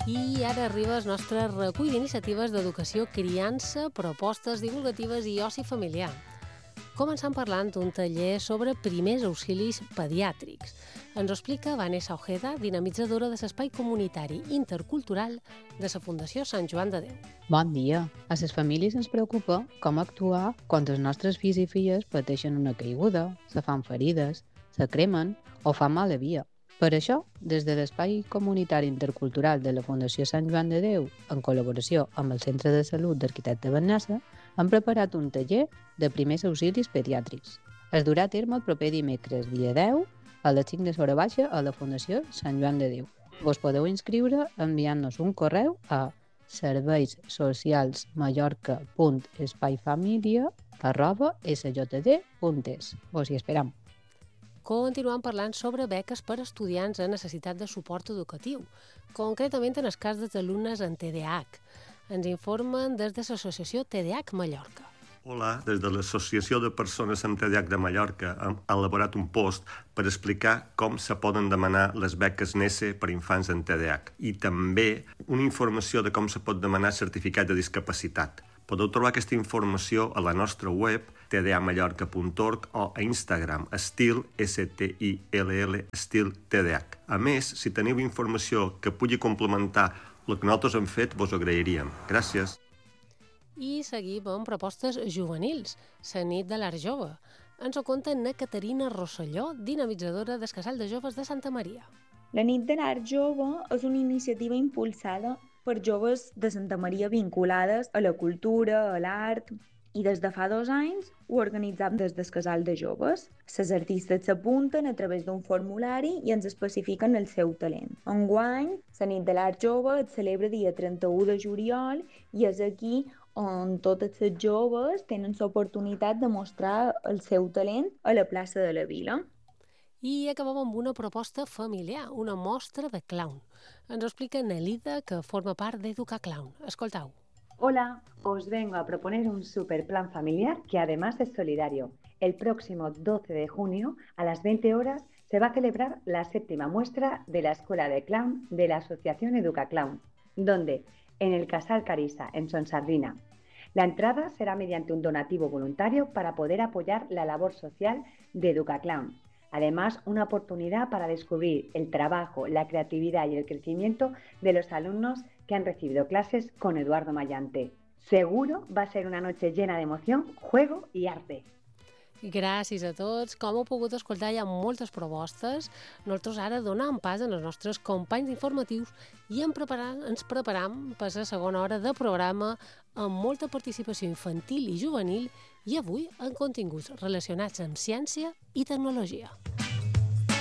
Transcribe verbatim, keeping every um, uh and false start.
I ara arriba el nostre recull d'iniciatives d'educació, criança, propostes divulgatives i oci familiar. Començant parlant d'un taller sobre primers auxilis pediàtrics. Ens ho explica Vanessa Ojeda, dinamitzadora de l'espai comunitari intercultural de la Fundació Sant Joan de Déu. Bon dia. A les famílies ens preocupa com actuar quan els nostres fills i filles pateixen una caiguda, se fan ferides, se cremen o fan mala via. Per això, des de l'Espai Comunitari Intercultural de la Fundació Sant Joan de Déu, en col·laboració amb el Centre de Salut d'Arquitecte Bennassa, han preparat un taller de primers auxilis pediàtrics. Es durà a terme el proper dimecres, dia deu, a les cinc de l'hora baixa a la Fundació Sant Joan de Déu. Vos podeu inscriure enviant-nos un correu a serveis socials mallorca punt espaifamilia arroba s j d punt es. Vos hi esperam. Continuem parlant sobre beques per a estudiants amb necessitat de suport educatiu, concretament en el cas dels alumnes amb T D A H. Ens informen des de l'associació T D A H Mallorca. Hola, des de l'Associació de Persones amb T D A H de Mallorca hem elaborat un post per explicar com se poden demanar les beques N E S E per infants amb T D A H i també una informació de com se pot demanar certificat de discapacitat. Podeu trobar aquesta informació a la nostra web t d a mallorca punt org o a Instagram, estil, S T I L L, estil T D A H. A més, si teniu informació que pugui complementar el que nosaltres hem fet, vos ho agrairíem. Gràcies. I seguim amb propostes juvenils, la nit de l'art jove. Ens ho conta na Caterina Rosselló, dinamitzadora del Casal de Joves de Santa Maria. La nit de l'art jove és una iniciativa impulsada per joves de Santa Maria vinculades a la cultura, a l'art, i des de fa dos anys ho organitzam des del Casal de Joves. Les artistes s'apunten a través d'un formulari i ens especifiquen el seu talent. Enguany, la nit de l'art jove es celebra dia trenta-u de juliol i és aquí on totes les joves tenen l'oportunitat de mostrar el seu talent a la plaça de la Vila. I acabem amb una proposta familiar, una mostra de clown. Ens ho explica Nelida, que forma part d'Educa Clown. Escoltau. Hola, os vengo a proponer un super plan familiar que además es solidario. El próximo doce de junio, a las veinte horas, se va a celebrar la séptima muestra de la Escuela de Clown de la Asociación Educa Clown, donde, en el Casal Carissa, en Sonsardina. La entrada será mediante un donativo voluntario para poder apoyar la labor social de Educa Clown. Además, una oportunidad para descubrir el trabajo, la creatividad y el crecimiento de los alumnos que han recibido clases con Eduardo Mayante. Seguro va a ser una noche llena de emoción, juego y arte. Gràcies a tots. Com heu pogut escoltar, hi ha moltes propostes. Nosaltres ara donem pas als nostres companys informatius i ens preparam, ens preparam per la segona hora de programa amb molta participació infantil i juvenil i avui en continguts relacionats amb ciència i tecnologia.